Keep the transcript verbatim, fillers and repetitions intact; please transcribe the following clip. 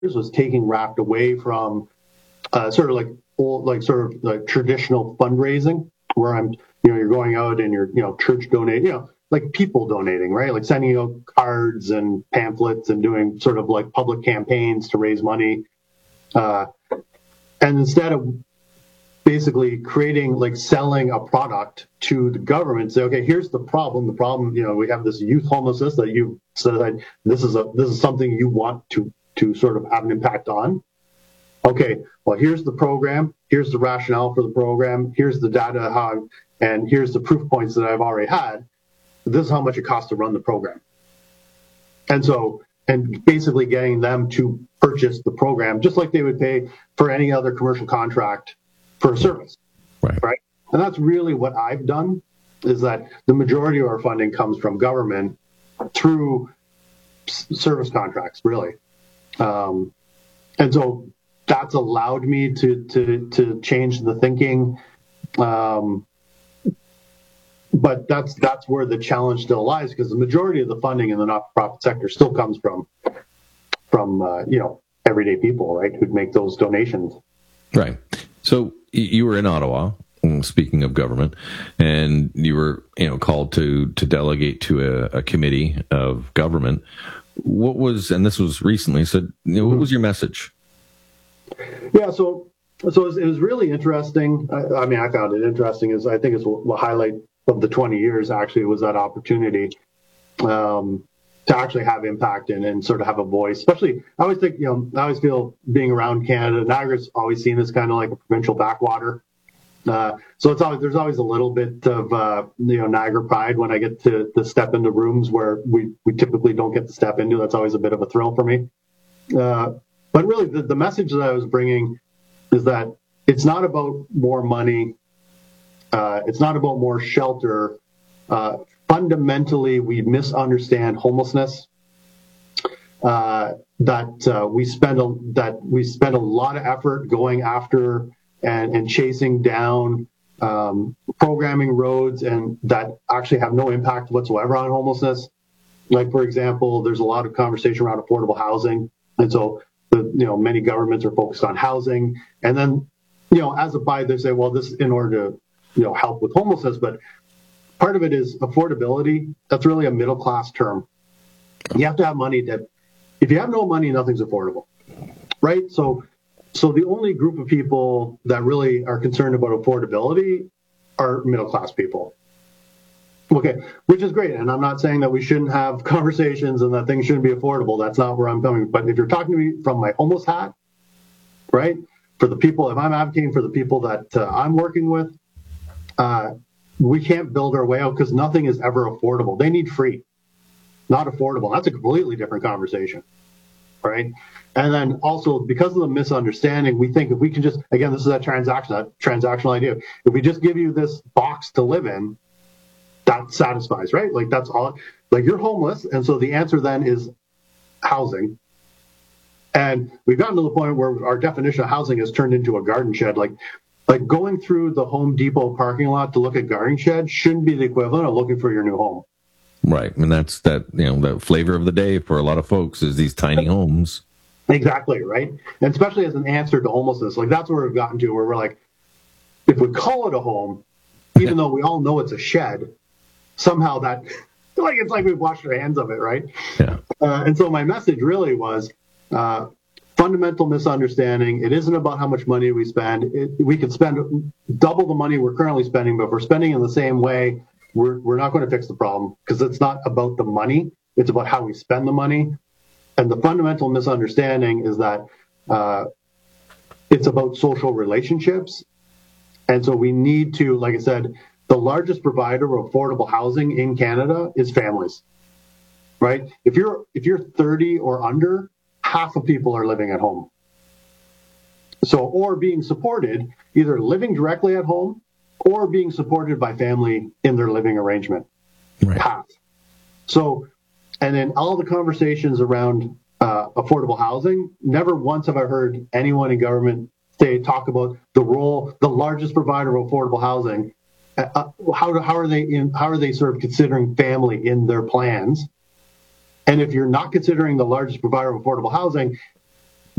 was taking RAFT away from uh, sort of like old, like sort of like traditional fundraising, where I'm, you know, you're going out and you're, you know, church donate, you know, like people donating, right? Like sending out cards and pamphlets and doing sort of like public campaigns to raise money. Uh, and instead of basically creating, like selling a product to the government, say, okay, here's the problem. The problem, you know, we have this youth homelessness that you said that this is a, this is something you want to, to sort of have an impact on. Okay, well, here's the program. Here's the rationale for the program. Here's the data, how, and here's the proof points that I've already had. This is how much it costs to run the program. And so, and basically getting them to purchase the program, just like they would pay for any other commercial contract for a service, right? Right. And that's really what I've done, is that the majority of our funding comes from government through s- service contracts, really. Um, and so that's allowed me to to to change the thinking. Um, but that's that's where the challenge still lies, because the majority of the funding in the not-for-profit sector still comes from from uh, you know, everyday people, right, who'd make those donations. Right. So you were in Ottawa, speaking of government, and you were, you know, called to to delegate to a, a committee of government. What was, and this was recently, so you know, what was your message? Yeah, so so it was, it was really interesting. I, I mean, I found it interesting. Is I think it's the highlight of the twenty years. Actually, was that opportunity um, to actually have impact and, and sort of have a voice. Especially, I always think, you know, I always feel being around Canada, Niagara's always seen as kind of like a provincial backwater. Uh, so it's always, there's always a little bit of uh, you know, Niagara pride when I get to, to step into rooms where we, we typically don't get to step into. That's always a bit of a thrill for me. Uh, but really, the, the message that I was bringing is that it's not about more money. Uh, it's not about more shelter. Uh, fundamentally, we misunderstand homelessness. Uh, that uh, we spend a, that we spend a lot of effort going after and, and chasing down um, programming roads and that actually have no impact whatsoever on homelessness. Like, for example, there's a lot of conversation around affordable housing, and so the, you know, many governments are focused on housing, and then, you know, as a by they say, well, this is in order to, you know, help with homelessness, but part of it is affordability. That's really a middle class term. You have to have money to. If you have no money, nothing's affordable, right? So, so the only group of people that really are concerned about affordability are middle class people. Okay, which is great, and I'm not saying that we shouldn't have conversations and that things shouldn't be affordable. That's not where I'm coming. But if you're talking to me from my homeless hat, right? For the people, if I'm advocating for the people that uh, I'm working with, uh, we can't build our way out because nothing is ever affordable. They need free, not affordable. That's a completely different conversation, right? And then also, because of the misunderstanding, we think if we can just, again, this is that transaction, that transactional idea. If we just give you this box to live in, that satisfies, right? Like, that's all. Like, you're homeless, and so the answer then is housing. And we've gotten to the point where our definition of housing has turned into a garden shed. Like, like going through the Home Depot parking lot to look at garden shed shouldn't be the equivalent of looking for your new home. Right, and that's that. You know, the flavor of the day for a lot of folks is these tiny homes. Exactly, right? And especially as an answer to homelessness, like that's where we've gotten to, where we're like, if we call it a home, even though we all know it's a shed, somehow that, like, it's like we've washed our hands of it, right? Yeah. Uh, and so my message really was uh, fundamental misunderstanding. It isn't about how much money we spend. It, we could spend double the money we're currently spending, but if we're spending in the same way, we're we're not going to fix the problem, because it's not about the money. It's about how we spend the money. And the fundamental misunderstanding is that uh, it's about social relationships. And so we need to, like I said, the largest provider of affordable housing in Canada is families, right? If you're if you're thirty or under, half of people are living at home. So, or being supported, either living directly at home or being supported by family in their living arrangement. Right. Half. So, and in all the conversations around uh, affordable housing, never once have I heard anyone in government say, talk about the role, the largest provider of affordable housing. Uh, how, how are they in, how are they sort of considering family in their plans? And if you're not considering the largest provider of affordable housing,